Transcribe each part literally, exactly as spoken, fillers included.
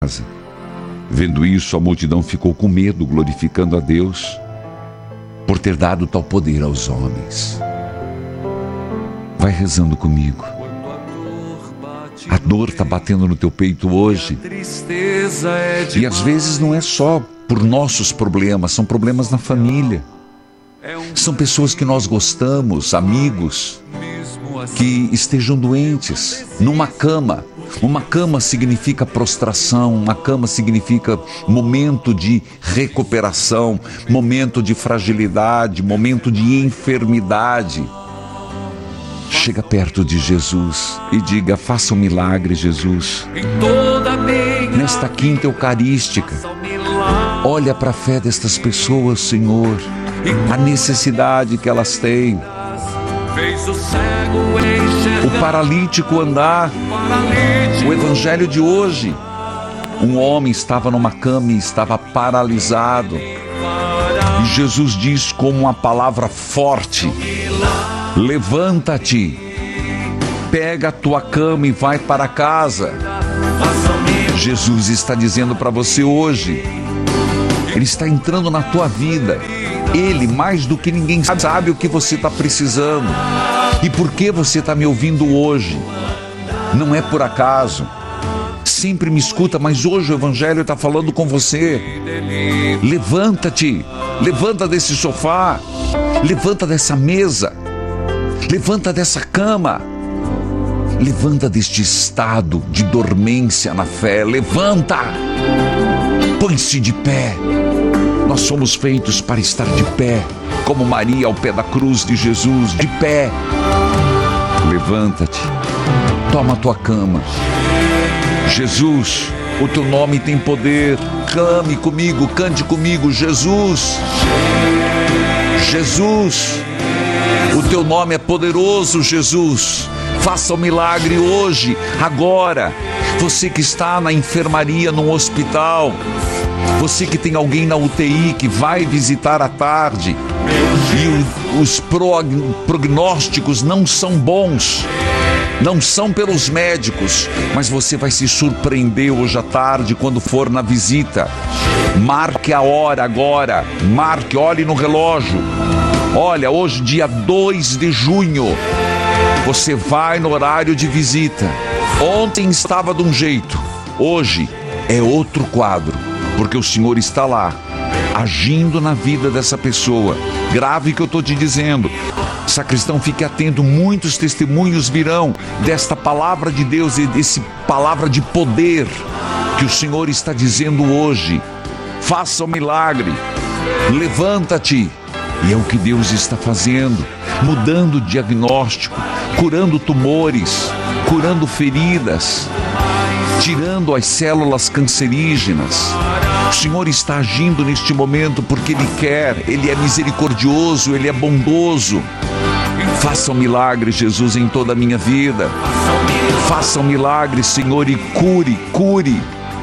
casa. Vendo isso, a multidão ficou com medo, glorificando a Deus por ter dado tal poder aos homens. Vai rezando comigo. A dor está batendo no teu peito hoje. E às vezes não é só por nossos problemas, são problemas na família. São pessoas que nós gostamos, amigos, que estejam doentes, numa cama. Uma cama significa prostração, uma cama significa momento de recuperação, momento de fragilidade, momento de enfermidade. Chega perto de Jesus e diga: faça um milagre, Jesus. Nesta quinta eucarística, olha para a fé destas pessoas, Senhor, a necessidade que elas têm. O paralítico andar. O evangelho de hoje, um homem estava numa cama e estava paralisado. E Jesus diz com uma palavra forte: levanta-te, pega a tua cama e vai para casa. Jesus está dizendo para você hoje, Ele está entrando na tua vida. Ele, mais do que ninguém, sabe o que você está precisando. E por que você está me ouvindo hoje? Não é por acaso. Sempre me escuta, mas hoje o Evangelho está falando com você. Levanta-te, levanta desse sofá, levanta dessa mesa, levanta dessa cama, levanta deste estado de dormência na fé. Levanta, põe-se de pé. Nós somos feitos para estar de pé, como Maria ao pé da cruz de Jesus, de pé. Levanta-te, toma a tua cama. Jesus, o teu nome tem poder. Clame comigo, cante comigo: Jesus, Jesus, o teu nome é poderoso, Jesus. Faça o milagre hoje, agora. Você que está na enfermaria, num hospital, você que tem alguém na U T I que vai visitar à tarde e os prognósticos não são bons, não são pelos médicos, mas você vai se surpreender hoje à tarde quando for na visita. Marque a hora agora, marque, olhe no relógio. Olha, hoje dia dois de junho, você vai no horário de visita. Ontem estava de um jeito, hoje é outro quadro, porque o Senhor está lá, agindo na vida dessa pessoa. Grave o que eu estou te dizendo. Sacristão, fique atento, muitos testemunhos virão desta palavra de Deus e desse palavra de poder que o Senhor está dizendo hoje. Faça o milagre, levanta-te. E é o que Deus está fazendo, mudando o diagnóstico, curando tumores, curando feridas, tirando as células cancerígenas. O Senhor está agindo neste momento porque Ele quer, Ele é misericordioso, Ele é bondoso. Faça um milagre, Jesus, em toda a minha vida. Faça um milagre, Senhor, e cure, cure.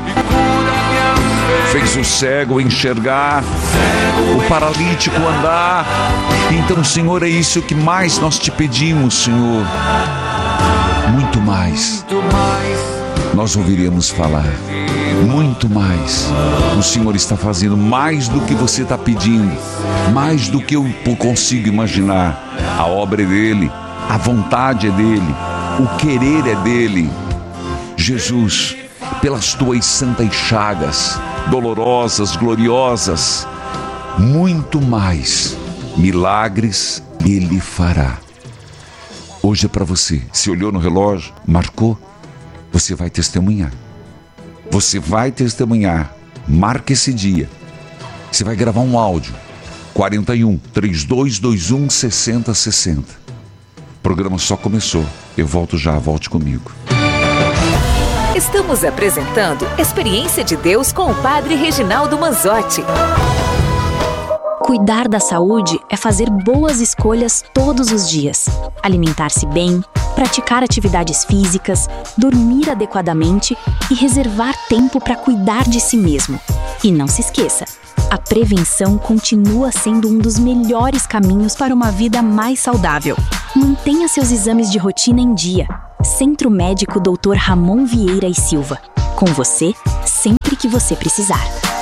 Fez o cego enxergar, o paralítico andar. Então, Senhor, é isso que mais nós te pedimos, Senhor. Muito mais nós ouviremos falar, muito mais. O Senhor está fazendo mais do que você está pedindo, mais do que eu consigo imaginar. A obra é dele, a vontade é dele, o querer é dele. Jesus, pelas tuas santas chagas, dolorosas, gloriosas, muito mais milagres Ele fará. Hoje é para você. Se olhou no relógio, marcou, você vai testemunhar. Você vai testemunhar. Marque esse dia. Você vai gravar um áudio. quarenta e um, trinta e dois, vinte e um, sessenta, sessenta. O programa só começou. Eu volto já, volte comigo. Estamos apresentando Experiência de Deus com o Padre Reginaldo Manzotti. Cuidar da saúde é fazer boas escolhas todos os dias. Alimentar-se bem, praticar atividades físicas, dormir adequadamente e reservar tempo para cuidar de si mesmo. E não se esqueça, A prevenção continua sendo um dos melhores caminhos para uma vida mais saudável. Mantenha seus exames de rotina em dia. Centro Médico doutor Ramon Vieira e Silva. Com você, sempre que você precisar.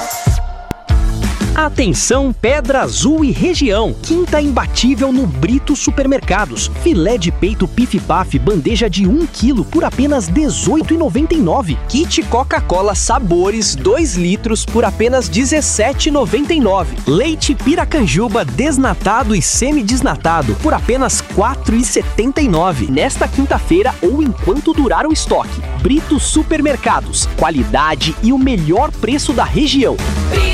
Atenção Pedra Azul e região, quinta imbatível no Brito Supermercados. Filé de peito Pif-Paf, bandeja de um quilo por apenas dezoito reais e noventa e nove centavos. Kit Coca-Cola Sabores dois litros por apenas dezessete reais e noventa e nove centavos. Leite Piracanjuba desnatado e semi-desnatado por apenas quatro reais e setenta e nove centavos. Nesta quinta-feira ou enquanto durar o estoque. Brito Supermercados, qualidade e o melhor preço da região.